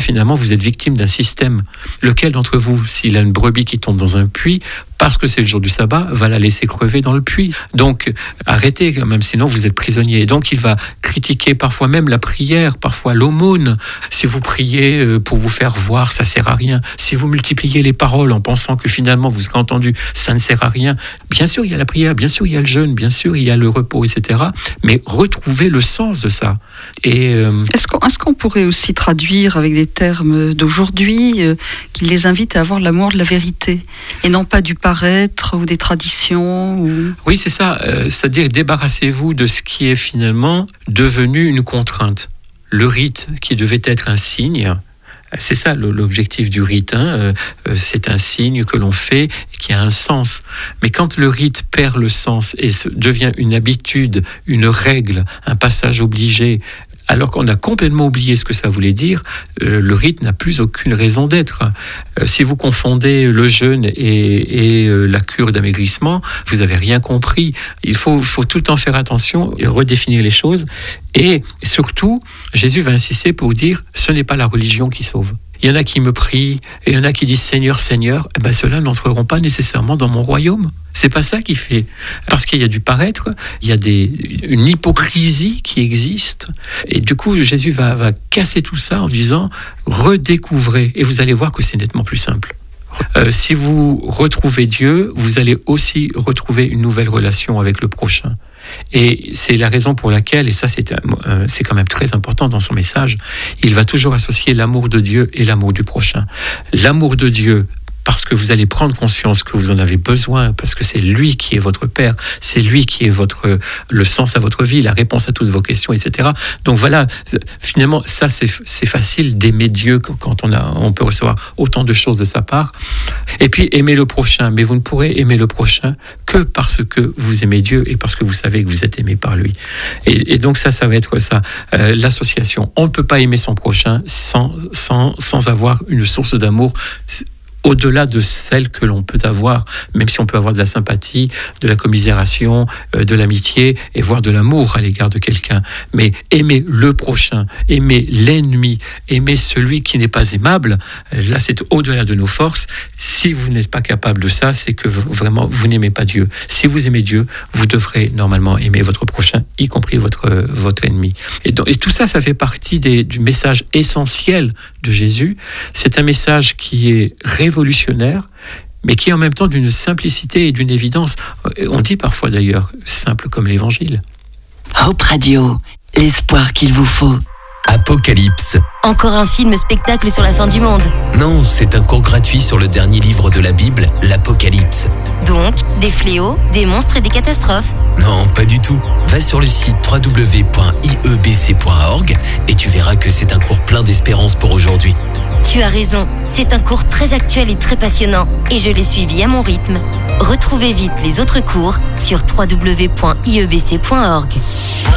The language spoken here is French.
finalement vous êtes victime d'un système. Lequel d'entre vous, s'il a une brebis qui tombe dans un puits, parce que c'est le jour du sabbat, va la laisser crever dans le puits? Donc arrêtez quand même, sinon vous êtes prisonnier. Et donc il va critiquer parfois même la prière, parfois l'aumône. Si vous priez pour vous faire voir, ça sert à rien. Si vous multipliez les paroles en pensant que finalement vous serez entendu, ça ne sert à rien. Bien sûr il y a la prière, bien sûr il y a le jeûne, bien sûr il y a le repos, etc. Mais retrouvez le sens de ça. Et Est-ce qu'on pourrait aussi traduire avec des termes d'aujourd'hui qui les invitent à avoir l'amour de la vérité et non pas du paraître ou des traditions Oui, c'est ça. C'est-à-dire débarrassez-vous de ce qui est finalement devenu une contrainte. Le rite qui devait être un signe, c'est ça l'objectif du rite. C'est un signe que l'on fait et qui a un sens. Mais quand le rite perd le sens et devient une habitude, une règle, un passage obligé, alors qu'on a complètement oublié ce que ça voulait dire, le rite n'a plus aucune raison d'être. Si vous confondez le jeûne et la cure d'amaigrissement, vous n'avez rien compris. Il faut tout le temps faire attention et redéfinir les choses. Et surtout, Jésus va insister pour dire, ce n'est pas la religion qui sauve. Il y en a qui me prient, et il y en a qui disent Seigneur, Seigneur, ceux-là n'entreront pas nécessairement dans mon royaume. C'est pas ça qui fait. Parce qu'il y a du paraître, il y a une hypocrisie qui existe. Et du coup, Jésus va casser tout ça en disant redécouvrez. Et vous allez voir que c'est nettement plus simple. Si vous retrouvez Dieu, vous allez aussi retrouver une nouvelle relation avec le prochain. Et c'est la raison pour laquelle, et ça c'est quand même très important dans son message, il va toujours associer l'amour de Dieu et l'amour du prochain. L'amour de Dieu, parce que vous allez prendre conscience que vous en avez besoin, parce que c'est lui qui est votre Père, c'est lui qui est le sens à votre vie, la réponse à toutes vos questions, etc. Donc voilà, finalement, ça c'est facile d'aimer Dieu quand on peut recevoir autant de choses de sa part. Et puis aimer le prochain, mais vous ne pourrez aimer le prochain que parce que vous aimez Dieu et parce que vous savez que vous êtes aimé par lui. Et donc ça va être ça, l'association. On ne peut pas aimer son prochain sans avoir une source d'amour au-delà de celle que l'on peut avoir, même si on peut avoir de la sympathie, de la commisération, de l'amitié et voire de l'amour à l'égard de quelqu'un. Mais aimer le prochain, aimer l'ennemi, aimer celui qui n'est pas aimable, là c'est au-delà de nos forces. Si vous n'êtes pas capable de ça, c'est que vraiment vous n'aimez pas Dieu. Si vous aimez Dieu, vous devrez normalement aimer votre prochain, y compris votre ennemi. Et tout ça, ça fait partie du message essentiel de Jésus. C'est un message qui est révolutionnaire, mais qui est en même temps d'une simplicité et d'une évidence. On dit parfois d'ailleurs, simple comme l'évangile. Hope Radio, l'espoir qu'il vous faut. Apocalypse. Encore un film-spectacle sur la fin du monde. Non, c'est un cours gratuit sur le dernier livre de la Bible, l'Apocalypse. Donc, des fléaux, des monstres et des catastrophes. Non, pas du tout. Va sur le site www.iebc.org et tu verras que c'est un cours plein d'espérance pour aujourd'hui. Tu as raison, c'est un cours très actuel et très passionnant. Et je l'ai suivi à mon rythme. Retrouvez vite les autres cours sur www.iebc.org.